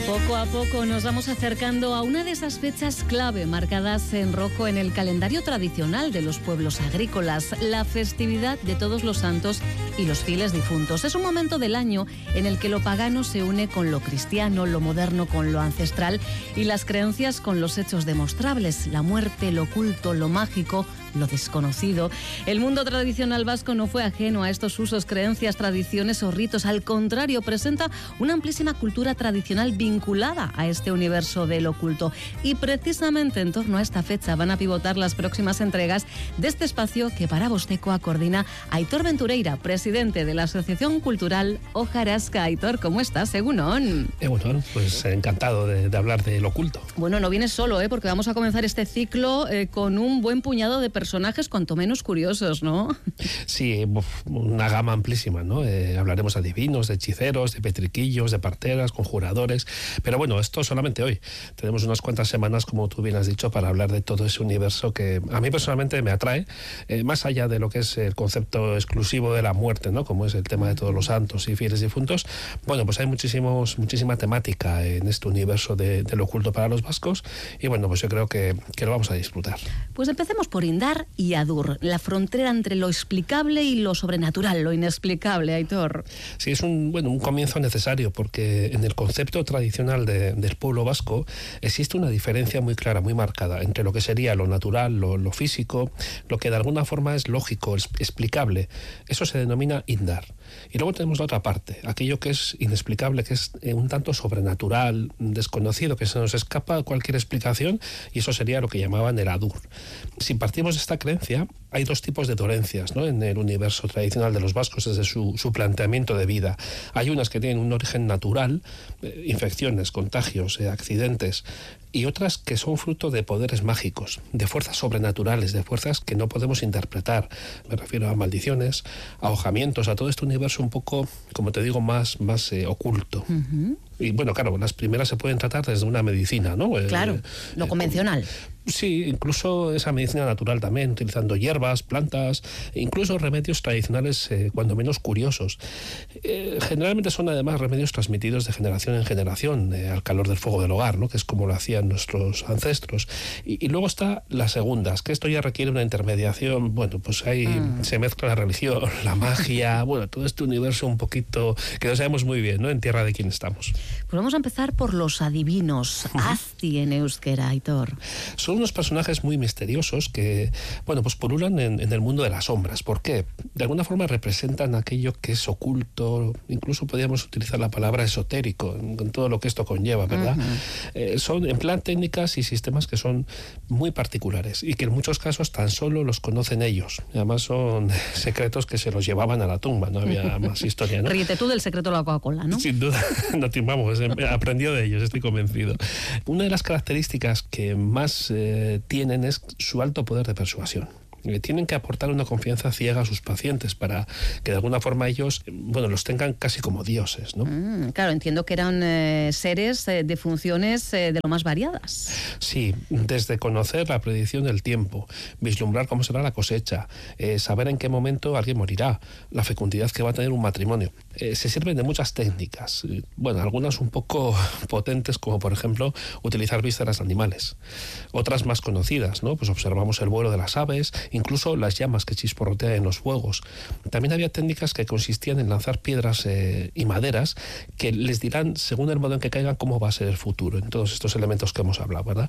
Poco a poco nos vamos acercando a una de esas fechas clave marcadas en rojo en el calendario tradicional de los pueblos agrícolas, la festividad de Todos los Santos y los fieles difuntos. Es un momento del año en el que lo pagano se une con lo cristiano, lo moderno con lo ancestral y las creencias con los hechos demostrables, la muerte, lo oculto, lo mágico, lo desconocido. El mundo tradicional vasco no fue ajeno a estos usos, creencias, tradiciones o ritos. Al contrario, presenta una amplísima cultura tradicional vinculada a este universo del oculto. Y precisamente en torno a esta fecha van a pivotar las próximas entregas de este espacio que para Vostecoa coordina Aitor Ventureira, presidente de la Asociación Cultural Hojarasca. Aitor, ¿cómo estás? Egunon. Egunon, pues encantado de hablar del oculto. Bueno, no vienes solo, porque vamos a comenzar este ciclo con un buen puñado de personajes cuanto menos curiosos, ¿no? Sí, una gama amplísima, ¿no? Hablaremos de adivinos, de hechiceros, de petriquillos, de parteras, conjuradores, pero bueno, esto solamente hoy. Tenemos unas cuantas semanas, como tú bien has dicho, para hablar de todo ese universo que a mí personalmente me atrae, más allá de lo que es el concepto exclusivo de la muerte, ¿no? Como es el tema de Todos los Santos y fieles difuntos. Bueno, pues hay muchísima temática en este universo del oculto para los vascos y bueno, pues yo creo que lo vamos a disfrutar. Pues empecemos por Indar y Adur, la frontera entre lo explicable y lo sobrenatural, lo inexplicable, Aitor. Sí, es un comienzo necesario porque en el concepto tradicional del pueblo vasco existe una diferencia muy clara, muy marcada entre lo que sería lo natural, lo físico, lo que de alguna forma es lógico, explicable. Eso se denomina Indar. Y luego tenemos la otra parte, aquello que es inexplicable, que es un tanto sobrenatural, desconocido, que se nos escapa a cualquier explicación, y eso sería lo que llamaban el Adur. Si partimos de esta creencia, hay dos tipos de dolencias, ¿no? En el universo tradicional de los vascos desde su planteamiento de vida. Hay unas que tienen un origen natural, infecciones, contagios, accidentes, y otras que son fruto de poderes mágicos, de fuerzas sobrenaturales, de fuerzas que no podemos interpretar. Me refiero a maldiciones, a ahojamientos, a todo este universo un poco, como te digo, más oculto. Uh-huh. Y bueno, claro, las primeras se pueden tratar desde una medicina, ¿no? Claro, lo convencional. Sí, incluso esa medicina natural también, utilizando hierbas, plantas, incluso remedios tradicionales, cuando menos curiosos. Generalmente son además remedios transmitidos de generación en generación, al calor del fuego del hogar, ¿no? Que es como lo hacían nuestros ancestros. Y luego está las segundas, que esto ya requiere una intermediación, bueno, pues ahí se mezcla la religión, la magia, bueno, todo este universo un poquito que no sabemos muy bien, ¿no? En tierra de quién estamos. Pues vamos a empezar por los adivinos, Azti en euskera, Aitor. Son unos personajes muy misteriosos que, bueno, pues pululan en el mundo de las sombras. ¿Por qué? De alguna forma representan aquello que es oculto, incluso podríamos utilizar la palabra esotérico, con todo lo que esto conlleva, ¿verdad? Uh-huh. Son en plan técnicas y sistemas que son muy particulares y que en muchos casos tan solo los conocen ellos. Además son secretos que se los llevaban a la tumba, no había más historia, ¿no? Ríete tú del secreto de la Coca-Cola, ¿no? Sin duda, no vamos, aprendió de ellos, estoy convencido. Una de las características que más tienen es su alto poder de persuasión. Tienen que aportar una confianza ciega a sus pacientes para que de alguna forma ellos, bueno, los tengan casi como dioses, ¿no? Claro, entiendo que eran seres de funciones de lo más variadas. Sí, desde conocer la predicción del tiempo, vislumbrar cómo será la cosecha, saber en qué momento alguien morirá, la fecundidad que va a tener un matrimonio. Se sirven de muchas técnicas, bueno, algunas un poco potentes, como por ejemplo utilizar vísceras de animales. Otras más conocidas, ¿no? Pues observamos el vuelo de las aves, incluso las llamas que chisporrotean en los fuegos. También había técnicas que consistían en lanzar piedras y maderas que les dirán, según el modo en que caigan, cómo va a ser el futuro, en todos estos elementos que hemos hablado, ¿verdad?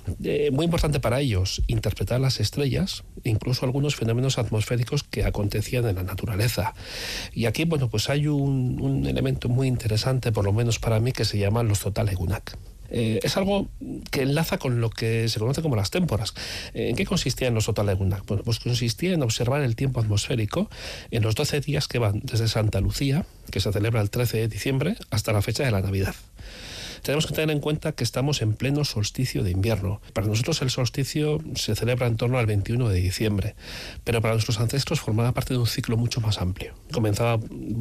Muy importante para ellos interpretar las estrellas, incluso algunos fenómenos atmosféricos que acontecían en la naturaleza. Y aquí, bueno, pues hay un elemento muy interesante, por lo menos para mí, que se llama los Totalegunak. Es algo que enlaza con lo que se conoce como las témporas. ¿En qué consistían los Totalegunak? Bueno, pues consistía en observar el tiempo atmosférico en los 12 días que van desde Santa Lucía, que se celebra el 13 de diciembre, hasta la fecha de la Navidad. Tenemos que tener en cuenta que estamos en pleno solsticio de invierno. Para nosotros el solsticio se celebra en torno al 21 de diciembre, pero para nuestros ancestros formaba parte de un ciclo mucho más amplio. Comenzaba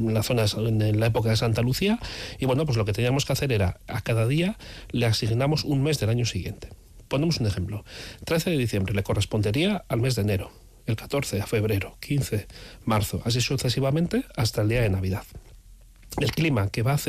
en la época de Santa Lucía y bueno, pues lo que teníamos que hacer era a cada día le asignamos un mes del año siguiente. Ponemos un ejemplo. 13 de diciembre le correspondería al mes de enero, el 14 a febrero, 15 marzo, así sucesivamente hasta el día de Navidad. El clima que va a hacer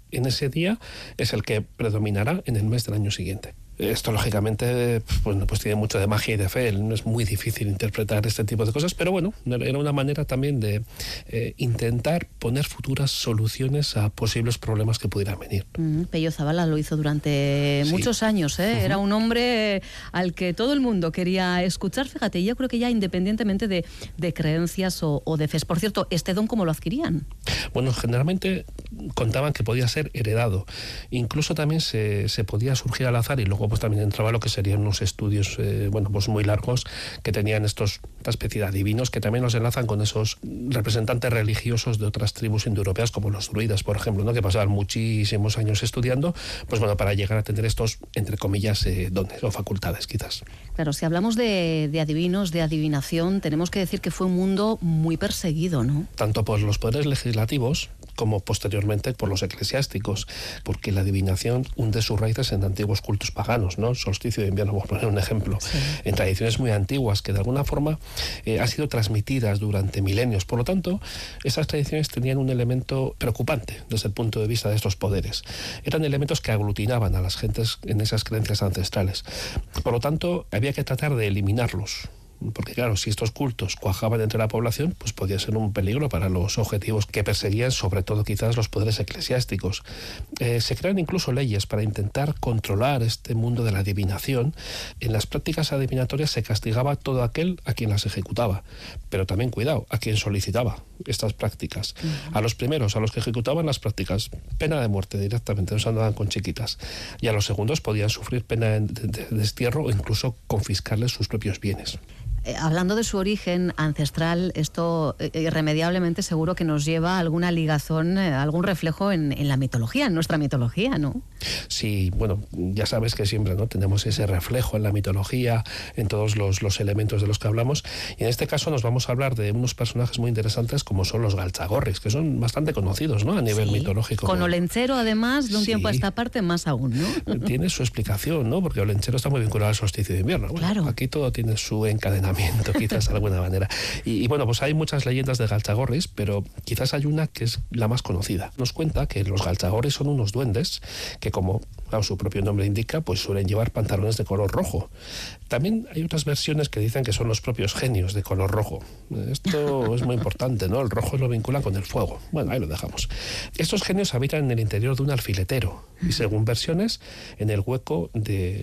en ese día es el que predominará en el mes del año siguiente. Esto, lógicamente, pues tiene mucho de magia y de fe. No es muy difícil interpretar este tipo de cosas, pero bueno, era una manera también de intentar poner futuras soluciones a posibles problemas que pudieran venir. Pello Zabala lo hizo durante muchos años, ¿eh? Era un hombre al que todo el mundo quería escuchar. Fíjate, yo creo que ya independientemente de creencias o de fe. Por cierto, ¿este don cómo lo adquirían? Bueno, generalmente contaban que podía ser heredado. Incluso también se podía surgir al azar, y luego pues también entraba lo que serían unos estudios pues muy largos que tenían esta especie de adivinos que también los enlazan con esos representantes religiosos de otras tribus indoeuropeas como los druidas, por ejemplo, ¿no? Que pasaban muchísimos años estudiando, pues bueno, para llegar a tener estos, entre comillas, dones o facultades quizás. Claro, si hablamos de adivinos, de adivinación, tenemos que decir que fue un mundo muy perseguido, ¿no? Tanto por los poderes legislativos como posteriormente por los eclesiásticos, porque la adivinación hunde sus raíces en antiguos cultos paganos, ¿no? El solsticio de invierno, por poner un ejemplo, en tradiciones muy antiguas que de alguna forma han sido transmitidas durante milenios. Por lo tanto, esas tradiciones tenían un elemento preocupante desde el punto de vista de estos poderes. Eran elementos que aglutinaban a las gentes en esas creencias ancestrales. Por lo tanto, había que tratar de eliminarlos. Porque claro, si estos cultos cuajaban entre la población, pues podía ser un peligro para los objetivos que perseguían, sobre todo quizás los poderes eclesiásticos. Se crean incluso leyes para intentar controlar este mundo de la adivinación. En las prácticas adivinatorias se castigaba a todo aquel a quien las ejecutaba, pero también, cuidado, a quien solicitaba estas prácticas. A los primeros, a los que ejecutaban las prácticas, pena de muerte directamente, no se andaban con chiquitas. Y a los segundos podían sufrir pena de destierro o incluso confiscarles sus propios bienes. Hablando de su origen ancestral, esto irremediablemente seguro que nos lleva a alguna ligazón, algún reflejo en la mitología, en nuestra mitología, ¿no? Sí, bueno, ya sabes que siempre, ¿no?, tenemos ese reflejo en la mitología, en todos los elementos de los que hablamos, y en este caso nos vamos a hablar de unos personajes muy interesantes como son los Galtzagorris, que son bastante conocidos, ¿no?, a nivel mitológico. Con Olentzero, además, de un tiempo a esta parte, más aún, ¿no? Tiene su explicación, ¿no?, porque Olentzero está muy vinculado al solsticio de invierno. Bueno, claro. Aquí todo tiene su encadenamiento, quizás de alguna manera. Y bueno, pues hay muchas leyendas de Galtzagorris, pero quizás hay una que es la más conocida. Nos cuenta que los Galtzagorris son unos duendes que, como su propio nombre indica, pues suelen llevar pantalones de color rojo. También hay otras versiones que dicen que son los propios genios de color rojo. Esto es muy importante, ¿no? El rojo lo vinculan con el fuego. Bueno, ahí lo dejamos. Estos genios habitan en el interior de un alfiletero y, según versiones, en el hueco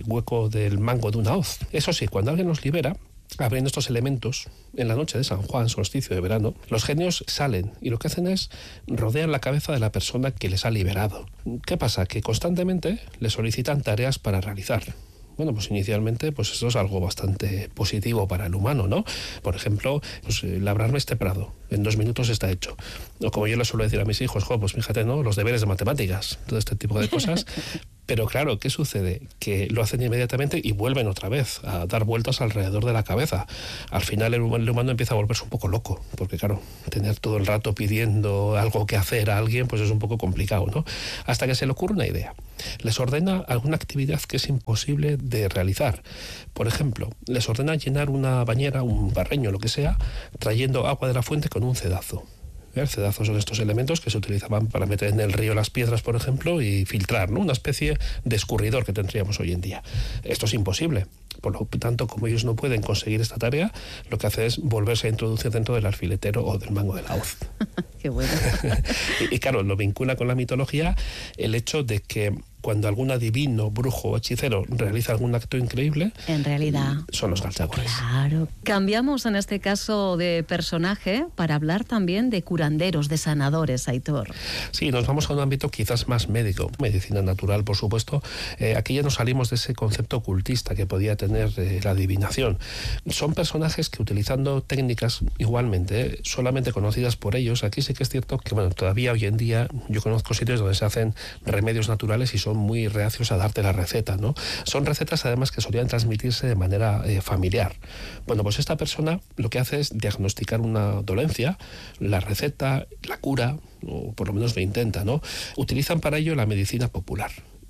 del mango de una hoz. Eso sí, cuando alguien los libera, abriendo estos elementos, en la noche de San Juan, solsticio de verano, los genios salen y lo que hacen es rodear la cabeza de la persona que les ha liberado. ¿Qué pasa? Que constantemente le solicitan tareas para realizar. Bueno, pues inicialmente pues esto es algo bastante positivo para el humano, ¿no? Por ejemplo, pues labrarme este prado, en 2 minutos está hecho. O como yo le suelo decir a mis hijos, pues fíjate, ¿no?, los deberes de matemáticas, todo este tipo de cosas. Pero claro, ¿qué sucede? Que lo hacen inmediatamente y vuelven otra vez a dar vueltas alrededor de la cabeza. Al final el humano empieza a volverse un poco loco, porque claro, tener todo el rato pidiendo algo que hacer a alguien, pues es un poco complicado, ¿no? Hasta que se le ocurre una idea. Les ordena alguna actividad que es imposible de realizar. Por ejemplo, les ordena llenar una bañera, un barreño, lo que sea, trayendo agua de la fuente con un cedazo. El cedazo son estos elementos que se utilizaban para meter en el río las piedras, por ejemplo, y filtrar, ¿no?, una especie de escurridor que tendríamos hoy en día. Esto es imposible. Por lo tanto, como ellos no pueden conseguir esta tarea, lo que hace es volverse a introducir dentro del alfiletero o del mango de la hoz. Qué bueno. y claro, lo vincula con la mitología el hecho de que cuando algún adivino, brujo o hechicero realiza algún acto increíble, en realidad son los Galtzagorris. Claro. Cambiamos en este caso de personaje para hablar también de curanderos, de sanadores, Aitor. Sí, nos vamos a un ámbito quizás más médico, medicina natural, por supuesto. Aquí ya nos salimos de ese concepto ocultista que podía tener la adivinación. Son personajes que, utilizando técnicas igualmente solamente conocidas por ellos, aquí sí que es cierto que bueno, todavía hoy en día yo conozco sitios donde se hacen remedios naturales y son muy reacios a darte la receta, ¿no? Son recetas además que solían transmitirse de manera familiar. Bueno, pues esta persona lo que hace es diagnosticar una dolencia, la receta, la cura, o por lo menos lo intenta, ¿no? Utilizan para ello la medicina popular.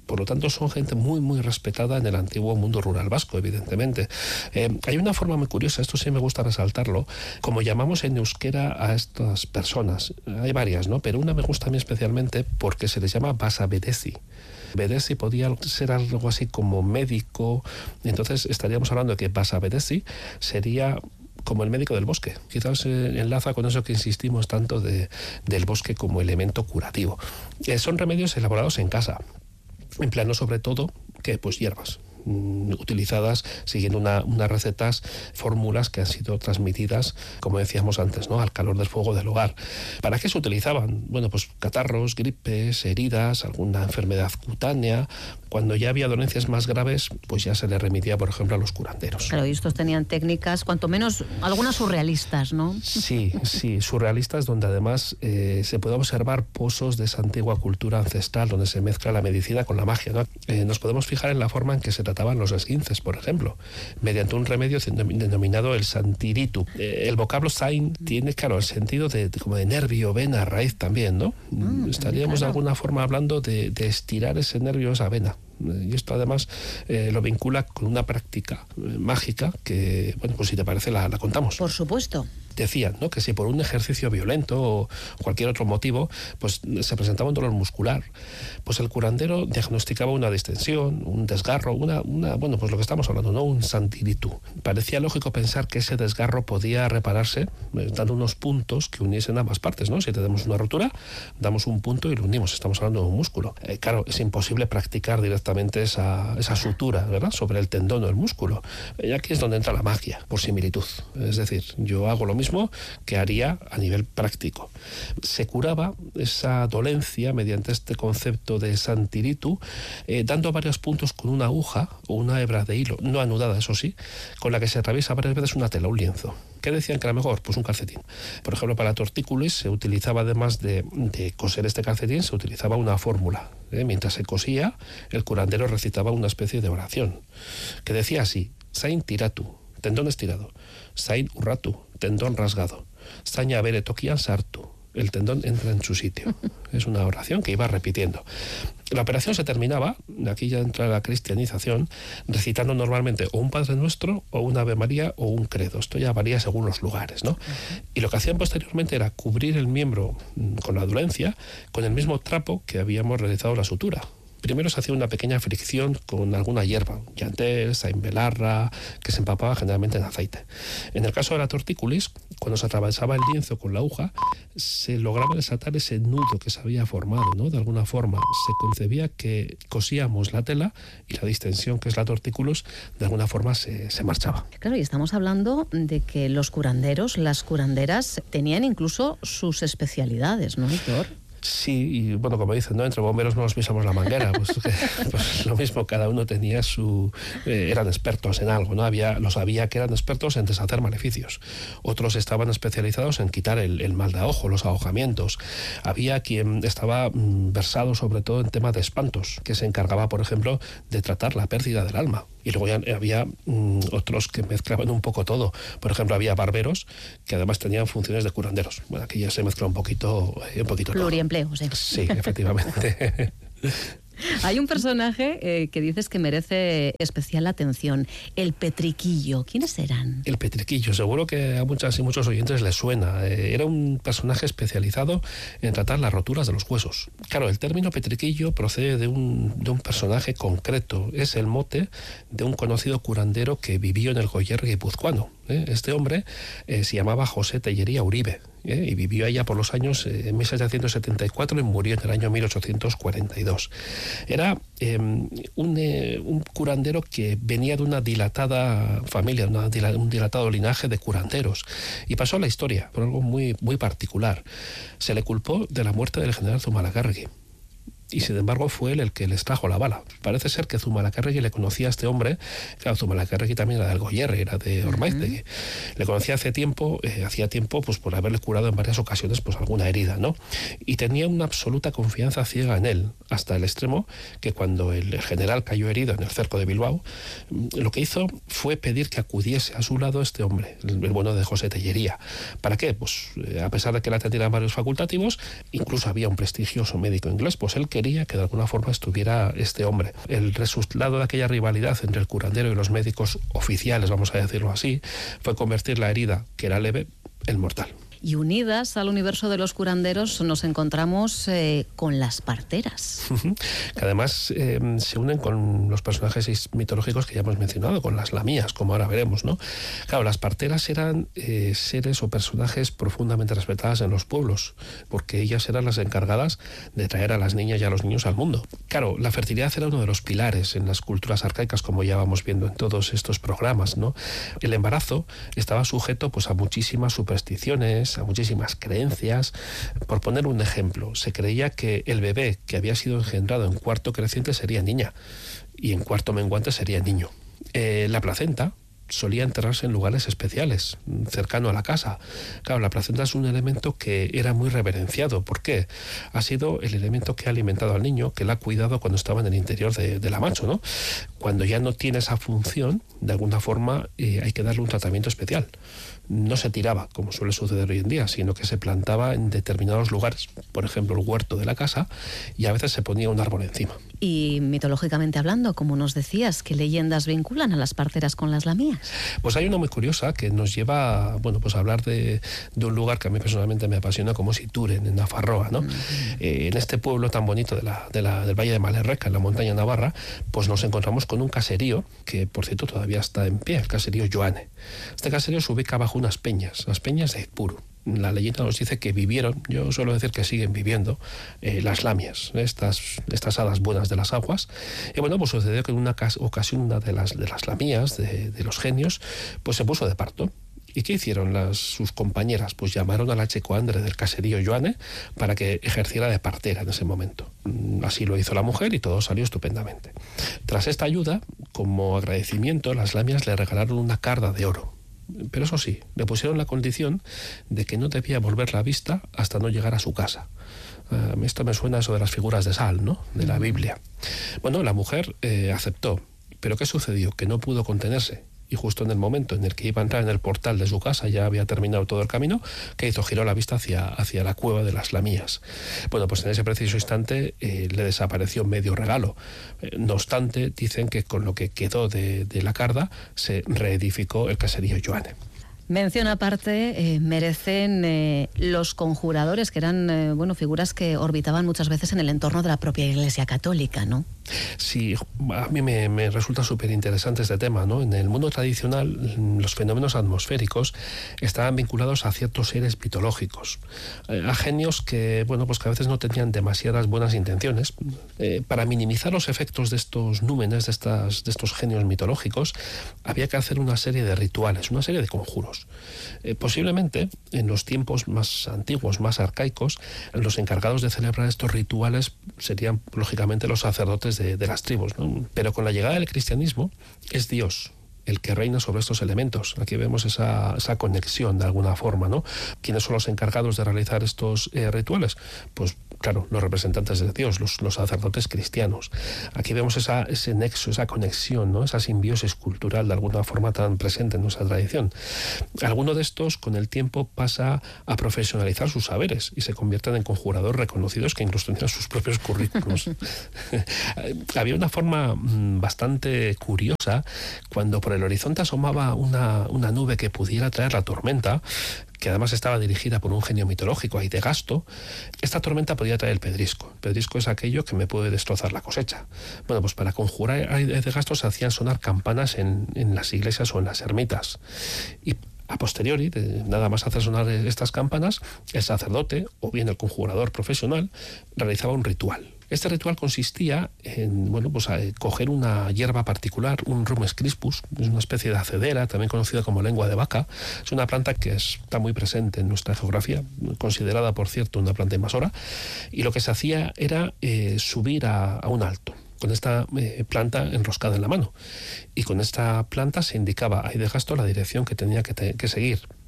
Por lo tanto, son gente muy, muy respetada en el antiguo mundo rural vasco, evidentemente. Hay una forma muy curiosa, esto sí me gusta resaltarlo, como llamamos en euskera a estas personas. Hay varias, ¿no? Pero una me gusta a mí especialmente porque se les llama basabedesi. Bedesi podía ser algo así como médico, entonces estaríamos hablando de que basabedesi sería como el médico del bosque. Quizás enlaza con eso que insistimos tanto del bosque como elemento curativo. Son remedios elaborados en casa, empleando sobre todo pues hierbas utilizadas siguiendo unas recetas, fórmulas que han sido transmitidas, como decíamos antes, ¿no?, al calor del fuego del hogar. ¿Para qué se utilizaban? Bueno, pues catarros, gripes, heridas, alguna enfermedad cutánea. Cuando ya había dolencias más graves, pues ya se le remitía, por ejemplo, a los curanderos. Claro, y estos tenían técnicas, cuanto menos, algunas surrealistas, ¿no? Sí, surrealistas, donde además se puede observar pozos de esa antigua cultura ancestral, donde se mezcla la medicina con la magia, ¿no? Nos podemos fijar en la forma en que se trataban los esguinces, por ejemplo, mediante un remedio denominado el santiritu. El vocablo sain tiene, claro, el sentido como de nervio, vena, raíz también, ¿no? Estaríamos de alguna forma hablando de estirar ese nervio, esa vena. Y esto además lo vincula con una práctica mágica que, bueno, pues si te parece la contamos. Por supuesto. Decían, ¿no?, que si por un ejercicio violento o cualquier otro motivo pues se presentaba un dolor muscular, pues el curandero diagnosticaba una distensión, un desgarro, bueno, pues lo que estamos hablando, ¿no?, un santiritu. Parecía lógico pensar que ese desgarro podía repararse dando unos puntos que uniesen ambas partes, ¿no? Si tenemos una rotura, damos un punto y lo unimos, estamos hablando de un músculo. Claro, es imposible practicar directamente esa sutura, ¿verdad?, sobre el tendón o el músculo. Y aquí es donde entra la magia, por similitud. Es decir, yo hago lo mismo que haría a nivel práctico. Se curaba esa dolencia mediante este concepto de santiritu, dando varios puntos con una aguja o una hebra de hilo, no anudada, eso sí, con la que se atraviesa varias veces una tela, un lienzo. ¿Qué decían que era mejor? Pues un calcetín. Por ejemplo, para la tortícolis se utilizaba, además de coser este calcetín, se utilizaba una fórmula. Mientras se cosía, el curandero recitaba una especie de oración, que decía así: sain tiratu, tendón estirado; sain urratu, tendón rasgado; zaina bere tokian sartu, el tendón entra en su sitio. Es una oración que iba repitiendo. La operación se terminaba, aquí ya entra la cristianización, recitando normalmente o un Padre Nuestro, o un Ave María, o un credo. Esto ya varía según los lugares, ¿no? Y lo que hacían posteriormente era cubrir el miembro con la dolencia con el mismo trapo que habíamos realizado la sutura. Primero se hacía una pequeña fricción con alguna hierba, llantel, sainbelarra, que se empapaba generalmente en aceite. En el caso de la tortícolis, cuando se atravesaba el lienzo con la aguja, se lograba desatar ese nudo que se había formado, ¿no? De alguna forma se concebía que cosíamos la tela y la distensión, que es la tortícolis, de alguna forma se marchaba. Claro, y estamos hablando de que los curanderos, las curanderas, tenían incluso sus especialidades, ¿no, Héctor? Sí, y bueno, como dicen, ¿no?, entre bomberos no nos pisamos la manguera, pues lo mismo, cada uno tenía eran expertos en algo, ¿no? Había que eran expertos en deshacer maleficios. Otros estaban especializados en quitar el mal de ojo, los ahogamientos. Había quien estaba versado sobre todo en temas de espantos, que se encargaba, por ejemplo, de tratar la pérdida del alma. Y luego ya había otros que mezclaban un poco todo. Por ejemplo, había barberos que además tenían funciones de curanderos. Bueno, aquí ya se mezcla un poquito pluriempleos, todo. Sí, efectivamente. Hay un personaje que dices que merece especial atención, el Petriquillo. ¿Quiénes eran? El Petriquillo, seguro que a muchas y muchos oyentes les suena. Era un personaje especializado en tratar las roturas de los huesos. Claro, el término Petriquillo procede de un personaje concreto. Es el mote de un conocido curandero que vivió en el Goierri guipuzcoano. Este hombre se llamaba José Tellería Uribe. Y vivió allá por los años 1774 y murió en el año 1842. Era un curandero que venía de una dilatada familia, un dilatado linaje de curanderos, y pasó a la historia por algo muy, muy particular. Se le culpó de la muerte del general Zumalacárregui. Y sin embargo fue él el que les trajo la bala. Parece ser que Zumalacárregui le conocía a este hombre. Claro, Zumalacárregui también era del Goierri, era de Ormaiztegui. Le conocía hacía tiempo pues por haberle curado en varias ocasiones pues alguna herida, ¿no? Y tenía una absoluta confianza ciega en él, hasta el extremo que cuando el general cayó herido en el cerco de Bilbao, lo que hizo fue pedir que acudiese a su lado este hombre, el bueno de José Tellería. ¿Para qué? Pues a pesar de que la atendieran varios facultativos, incluso había un prestigioso médico inglés, pues él quería que de alguna forma estuviera este hombre. El resultado de aquella rivalidad entre el curandero y los médicos oficiales, vamos a decirlo así, fue convertir la herida, que era leve, en mortal. Y unidas al universo de los curanderos nos encontramos con las parteras. Que además se unen con los personajes mitológicos que ya hemos mencionado, con las lamías, como ahora veremos, ¿no? Claro, las parteras eran seres o personajes profundamente respetadas en los pueblos, porque ellas eran las encargadas de traer a las niñas y a los niños al mundo. Claro, la fertilidad era uno de los pilares en las culturas arcaicas, como ya vamos viendo en todos estos programas, ¿no? El embarazo estaba sujeto pues a muchísimas supersticiones, a muchísimas creencias. Por poner un ejemplo, se creía que el bebé que había sido engendrado en cuarto creciente sería niña y en cuarto menguante sería niño. La placenta solía enterrarse en lugares especiales, cercano a la casa. Claro, la placenta es un elemento que era muy reverenciado. ¿Por qué? Ha sido el elemento que ha alimentado al niño, que le ha cuidado cuando estaba en el interior de la macho, ¿no? Cuando ya no tiene esa función, de alguna forma hay que darle un tratamiento especial. No se tiraba, como suele suceder hoy en día, sino que se plantaba en determinados lugares, por ejemplo el huerto de la casa, y a veces se ponía un árbol encima. Y mitológicamente hablando, como nos decías, ¿qué leyendas vinculan a las parteras con las lamías? Pues hay una muy curiosa que nos lleva, bueno, pues a hablar de un lugar que a mí personalmente me apasiona, como es Ituren, en Nafarroa, ¿no? En este pueblo tan bonito del Valle de Malerreca, en la montaña navarra, pues nos encontramos con un caserío que, por cierto, todavía está en pie, el caserío Joane. Este caserío se ubica bajo unas peñas de Ipuru. La leyenda nos dice que vivieron, yo suelo decir que siguen viviendo, las lamias, estas hadas buenas de las aguas. Y bueno, pues sucedió que en una ocasión una de las lamías, de los genios, pues se puso de parto. ¿Y qué hicieron sus compañeras? Pues llamaron a la checoandre del caserío Joane para que ejerciera de partera en ese momento. Así lo hizo la mujer y todo salió estupendamente. Tras esta ayuda, como agradecimiento, las lamias le regalaron una carda de oro. Pero eso sí, le pusieron la condición de que no debía volver la vista hasta no llegar a su casa. Esto me suena a eso de las figuras de sal, ¿no? De la Biblia. Bueno, la mujer aceptó. ¿Pero qué sucedió? Que no pudo contenerse. Y justo en el momento en el que iba a entrar en el portal de su casa, ya había terminado todo el camino, que hizo, giró la vista hacia la cueva de las lamías. Bueno, pues en ese preciso instante le desapareció medio regalo. No obstante, dicen que con lo que quedó de la carda se reedificó el caserío Joane. Mención aparte merecen los conjuradores, que eran figuras que orbitaban muchas veces en el entorno de la propia Iglesia Católica, ¿no? Sí, a mí me resulta súper interesante este tema, ¿no? En el mundo tradicional, los fenómenos atmosféricos estaban vinculados a ciertos seres mitológicos, a genios que, pues que a veces no tenían demasiadas buenas intenciones. Para minimizar los efectos de estos númenes, de estos genios mitológicos, había que hacer una serie de rituales, una serie de conjuros. Posiblemente en los tiempos más antiguos, más arcaicos, los encargados de celebrar estos rituales serían lógicamente los sacerdotes de las tribus, ¿no? Pero con la llegada del cristianismo es Dios el que reina sobre estos elementos. Aquí vemos esa conexión de alguna forma, ¿no? ¿Quiénes son los encargados de realizar estos rituales? Pues claro, los representantes de Dios, los sacerdotes cristianos. Aquí vemos ese nexo, esa conexión, ¿no? Esa simbiosis cultural de alguna forma tan presente en nuestra tradición. Alguno de estos, con el tiempo, pasa a profesionalizar sus saberes y se convierten en conjuradores reconocidos que incluso tenían sus propios currículos. Había una forma bastante curiosa cuando por el horizonte asomaba una nube que pudiera traer la tormenta, que además estaba dirigida por un genio mitológico, Aidegasto. Esta tormenta podía traer el pedrisco. El pedrisco es aquello que me puede destrozar la cosecha. Bueno, pues para conjurar a Aidegasto se hacían sonar campanas en las iglesias o en las ermitas. Y a posteriori, nada más hacer sonar estas campanas, el sacerdote, o bien el conjurador profesional, realizaba un ritual. Este ritual consistía en coger una hierba particular, un Rumes crispus, es una especie de acedera, también conocida como lengua de vaca. Es una planta que está muy presente en nuestra geografía, considerada, por cierto, una planta invasora, y lo que se hacía era subir a un alto con esta planta enroscada en la mano. Y con esta planta se indicaba a Aidegasto la dirección que tenía que seguir.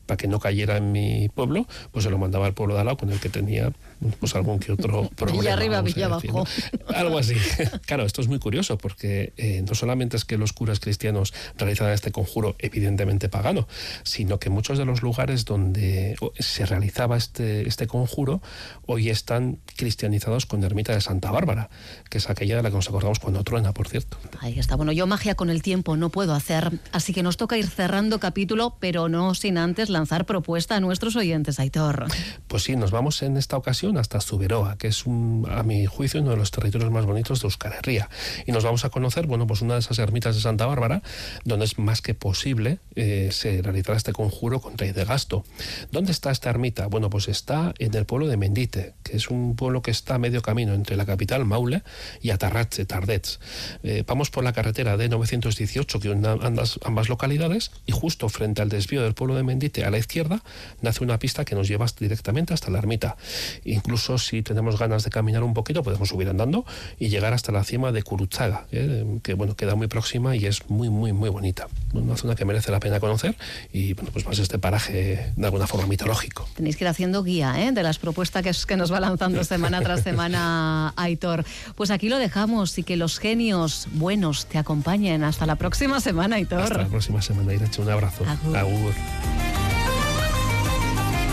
para que no cayera en mi pueblo, pues se lo mandaba al pueblo de al lado, con el que tenía pues algún que otro problema. Villa arriba, Villa abajo. ¿no? Algo así. Claro, esto es muy curioso, porque no solamente es que los curas cristianos realizaban este conjuro evidentemente pagano, sino que muchos de los lugares donde se realizaba este conjuro hoy están cristianizados con la ermita de Santa Bárbara, que es aquella de la que nos acordamos cuando truena, por cierto. Ahí está. Bueno, yo magia con el tiempo no puedo hacer, así que nos toca ir cerrando capítulo, pero no sin antes lanzar propuesta a nuestros oyentes, Aitor. Pues sí, nos vamos en esta ocasión hasta Zuberoa, que es, a mi juicio, uno de los territorios más bonitos de Euskal Herria. Y nos vamos a conocer, bueno, pues una de esas ermitas de Santa Bárbara, donde es más que posible se realizará este conjuro contra Idegasto. ¿Dónde está esta ermita? Bueno, pues está en el pueblo de Mendite, que es un pueblo que está a medio camino entre la capital, Maule, y Atarratxe, Tardets. Vamos por la carretera de 918 que une ambas localidades, y justo frente al desvío del pueblo de Mendite a la izquierda nace una pista que nos lleva directamente hasta la ermita. Incluso si tenemos ganas de caminar un poquito podemos subir andando y llegar hasta la cima de Curutzaga, que bueno, queda muy próxima y es muy muy muy bonita, una zona que merece la pena conocer, y bueno, pues más este paraje de alguna forma mitológico. Tenéis que ir haciendo guía de las propuestas que nos va lanzando semana tras semana Aitor. Pues aquí lo dejamos, y que los genios buenos te acompañen. Hasta la próxima semana, Aitor. Hasta la próxima semana, Irache, un abrazo. Agur. Agur.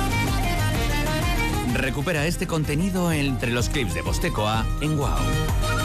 Recupera este contenido entre los clips de Postecoa en WOW.